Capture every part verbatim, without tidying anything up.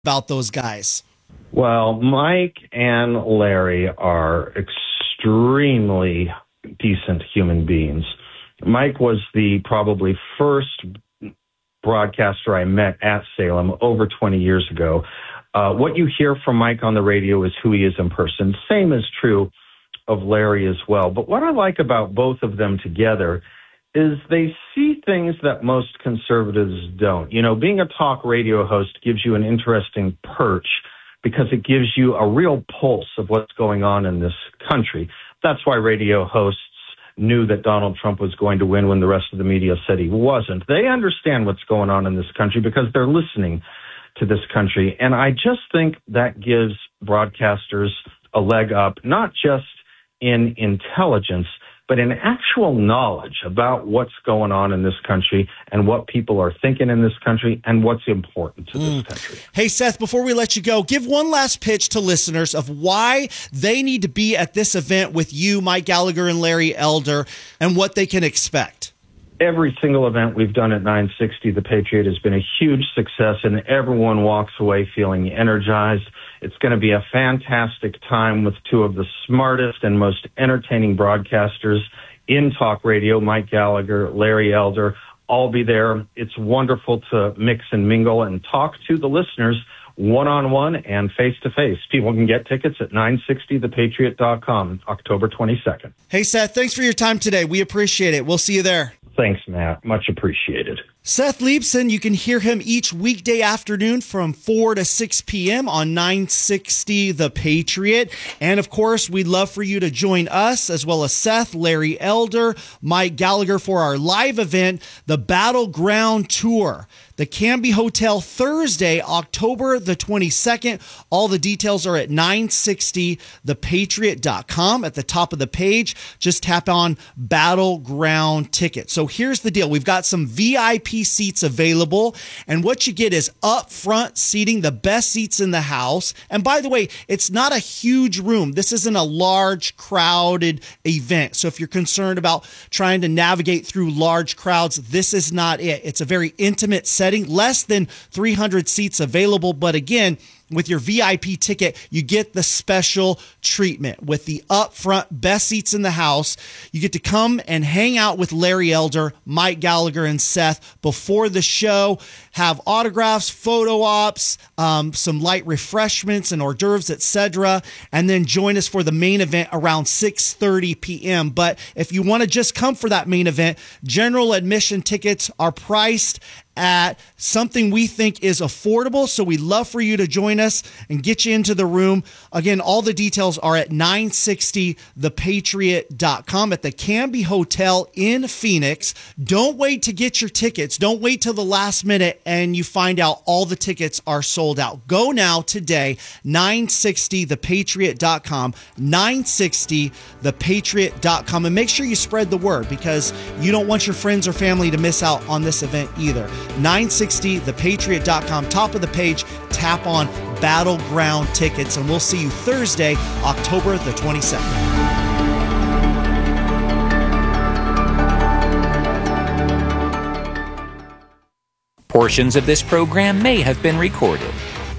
about those guys? Well, Mike and Larry are extremely decent human beings. Mike was the probably first broadcaster I met at Salem over twenty years ago. Uh, what you hear from Mike on the radio is who he is in person. Same is true of Larry as well. But what I like about both of them together is they see things that most conservatives don't. You know, being a talk radio host gives you an interesting perch because it gives you a real pulse of what's going on in this country. That's why radio hosts knew that Donald Trump was going to win when the rest of the media said he wasn't. They understand what's going on in this country because they're listening to this country. And I just think that gives broadcasters a leg up, not just in intelligence, but in actual knowledge about what's going on in this country and what people are thinking in this country and what's important to mm. this country. Hey, Seth, before we let you go, give one last pitch to listeners of why they need to be at this event with you, Mike Gallagher and Larry Elder, and what they can expect. Every single event we've done at nine sixty The Patriot has been a huge success, and everyone walks away feeling energized. It's going to be a fantastic time with two of the smartest and most entertaining broadcasters in talk radio, Mike Gallagher, Larry Elder. All be there. It's wonderful to mix and mingle and talk to the listeners one-on-one and face-to-face. People can get tickets at nine sixty the patriot dot com, October twenty-second. Hey, Seth, thanks for your time today. We appreciate it. We'll see you there. Thanks, Matt. Much appreciated. Seth Leibsohn, you can hear him each weekday afternoon from four to six p.m. on nine sixty The Patriot. And, of course, we'd love for you to join us, as well as Seth, Larry Elder, Mike Gallagher, for our live event, the Battleground Tour. The Canby Hotel, Thursday, October the twenty-second. All the details are at nine sixty the patriot dot com. At the top of the page, just tap on Battleground Tickets. So here's the deal. We've got some V I P seats available, and what you get is up-front seating, the best seats in the house. And by the way, it's not a huge room. This isn't a large, crowded event. So if you're concerned about trying to navigate through large crowds, this is not it. It's a very intimate setting. Less than three hundred seats available. But again, with your V I P ticket, you get the special treatment with the upfront best seats in the house. You get to come and hang out with Larry Elder, Mike Gallagher, and Seth before the show, have autographs, photo ops, um, some light refreshments and hors d'oeuvres, et cetera, and then join us for the main event around six thirty p.m. But if you want to just come for that main event, general admission tickets are priced at something we think is affordable. So we'd love for you to join us and get you into the room. Again, all the details are at nine sixty the patriot dot com at the Canby Hotel in Phoenix. Don't wait to get your tickets. Don't wait till the last minute and you find out all the tickets are sold out. Go now today, nine sixty the patriot dot com, nine sixty the patriot dot com, and make sure you spread the word because you don't want your friends or family to miss out on this event either. nine sixty the patriot dot com, top of the page, tap on Battleground Tickets, and we'll see you Thursday, October the twenty-second. Portions of this program may have been recorded.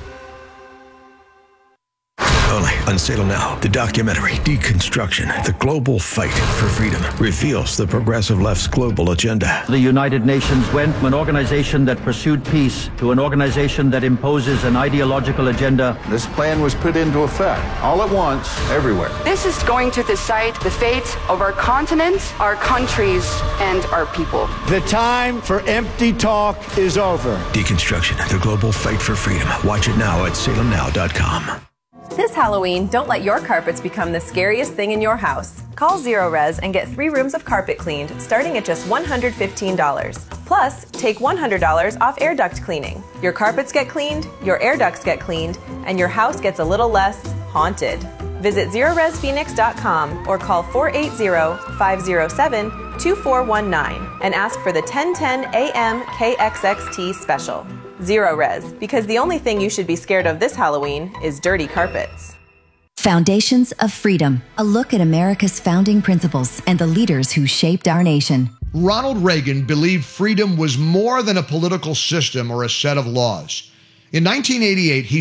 Only on Salem Now, the documentary Deconstruction, the Global Fight for Freedom, reveals the progressive left's global agenda. The United Nations went from an organization that pursued peace to an organization that imposes an ideological agenda. This plan was put into effect all at once, everywhere. This is going to decide the fate of our continent, our countries, and our people. The time for empty talk is over. Deconstruction, the Global Fight for Freedom. Watch it now at salem now dot com. This Halloween, don't let your carpets become the scariest thing in your house. Call Zero Res and get three rooms of carpet cleaned, starting at just one hundred fifteen dollars. Plus, take one hundred dollars off air duct cleaning. Your carpets get cleaned, your air ducts get cleaned, and your house gets a little less haunted. Visit zero res phoenix dot com or call four eight zero, five zero seven, two four one nine and ask for the ten ten A M K X X T special. Zero Res, because the only thing you should be scared of this Halloween is dirty carpets. Foundations of Freedom, a look at America's founding principles and the leaders who shaped our nation. Ronald Reagan believed freedom was more than a political system or a set of laws. In nineteen eighty-eight, he